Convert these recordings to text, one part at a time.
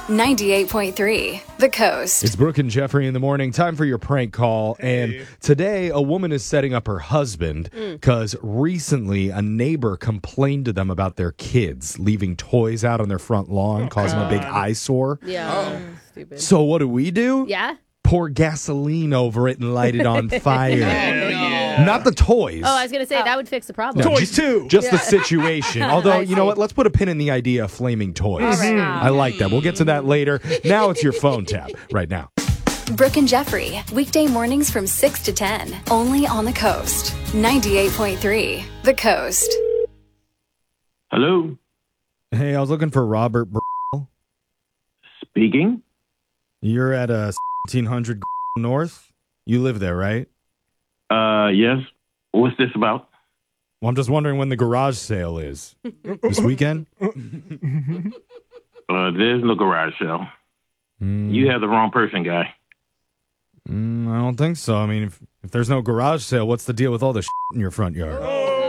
98.3 The Coast. It's Brooke and Jeffrey in the morning. Time for your prank call. And today, a woman is setting up her husband because recently a neighbor complained to them about their kids leaving toys out on their front lawn, causing a big eyesore. Yeah. Stupid. So what do? Yeah? Pour gasoline over it and light it on fire. Not the toys. Oh, I was going to say, that would fix the problem. No, just the situation. Although, you know what? Let's put a pin in the idea of flaming toys. All right. I like that. We'll get to that later. Now it's your phone tap right now. Brooke and Jeffrey, weekday mornings from 6 to 10, only on The Coast. 98.3 The Coast. Hello, Hey, I was looking for Robert. speaking. You're at 1700 North. You live there, right? Yes. What's this about? Well, I'm just wondering when the garage sale is. This weekend? There's no garage sale. You have the wrong person, guy. I don't think so. I mean, if there's no garage sale, what's the deal with all the in your front yard?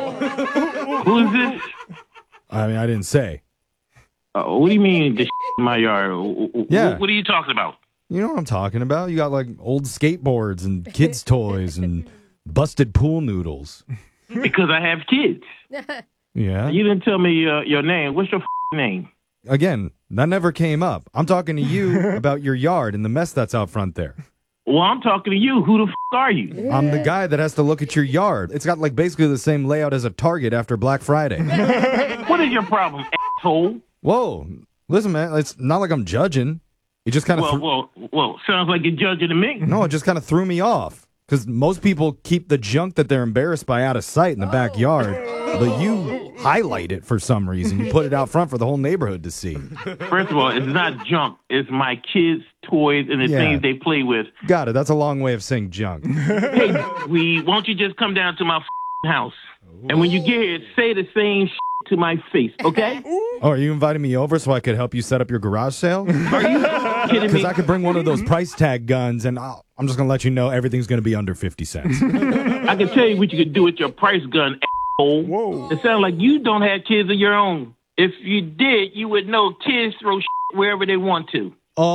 Who is this? I mean, I didn't say. What do you mean, the in my yard? Yeah. What are you talking about? You know what I'm talking about? You got like old skateboards and kids' toys and busted pool noodles. Because I have kids. Yeah. You didn't tell me your name. What's your name? Again, that never came up. I'm talking to you about your yard and the mess that's out front there. Well, I'm talking to you. Who the are you? I'm the guy that has to look at your yard. It's got like basically the same layout as a Target after Black Friday. What is your problem, asshole? Whoa. Listen, man, it's not like I'm judging. It just kind of Well, sounds like you're judging me. No, it just kind of threw me off. Because most people keep the junk that they're embarrassed by out of sight in the backyard. But you highlight it for some reason. You put it out front for the whole neighborhood to see. First of all, it's not junk. It's my kids' toys and the things they play with. Got it. That's a long way of saying junk. Hey, won't you just come down to my house? And when you get here, say the same to my face, okay? Oh, are you inviting me over so I could help you set up your garage sale? Are you kidding Because me? I could bring one of those price tag guns, and I'm just going to let you know everything's going to be under 50 cents. I can tell you what you could do with your price gun, asshole. Whoa. It sounds like you don't have kids of your own. If you did, you would know kids throw wherever they want to.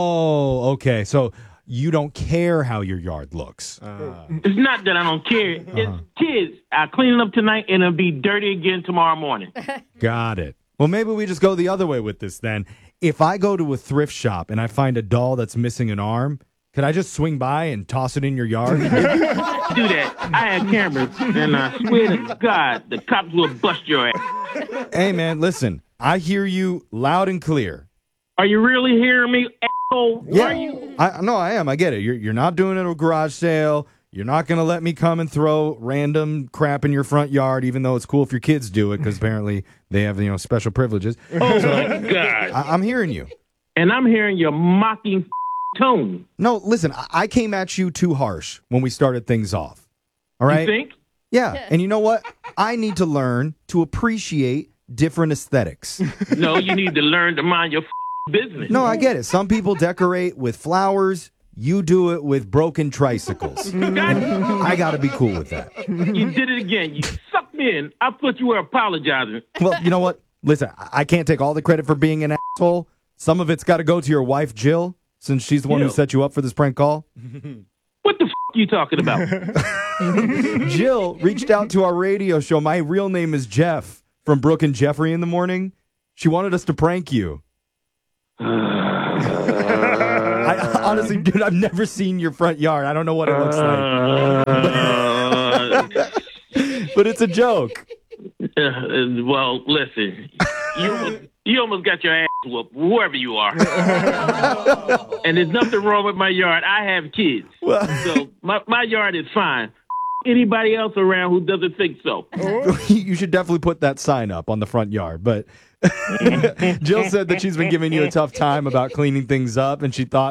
Oh, okay. So you don't care how your yard looks. It's not that I don't care. It's kids. I clean it up tonight, and it'll be dirty again tomorrow morning. Got it. Well, maybe we just go the other way with this then. If I go to a thrift shop and I find a doll that's missing an arm, could I just swing by and toss it in your yard? Do that. I have cameras, and I swear to God, the cops will bust your ass. Hey, man, listen. I hear you loud and clear. Are you really hearing me, asshole? Yeah. Are you? No, I am. I get it. You're not doing it at a garage sale. You're not going to let me come and throw random crap in your front yard, even though it's cool if your kids do it, because apparently they have, special privileges. Oh, my God. I'm hearing you. And I'm hearing your mocking tone. No, listen, I came at you too harsh when we started things off. All right? You think? Yeah. And you know what? I need to learn to appreciate different aesthetics. No, you need to learn to mind your business. No, I get it. Some people decorate with flowers. You do it with broken tricycles. I got to be cool with that. You did it again. You sucked me in. I thought you were apologizing. Well, you know what? Listen, I can't take all the credit for being an asshole. Some of it's got to go to your wife, Jill, since she's the one who set you up for this prank call. What the you talking about? Jill reached out to our radio show. My real name is Jeff from Brooke and Jeffrey in the morning. She wanted us to prank you. Honestly, dude, I've never seen your front yard. I don't know what it looks like. But it's a joke. Well, listen, you almost got your ass whooped, whoever you are. And there's nothing wrong with my yard. I have kids. So my yard is fine. Anybody else around who doesn't think so? You should definitely put that sign up on the front yard. But Jill said that she's been giving you a tough time about cleaning things up, and she thought